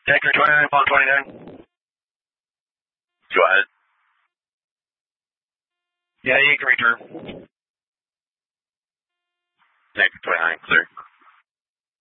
Tanker 29, Pond 29. Go ahead. Yeah, you can return. Tanker 29, clear.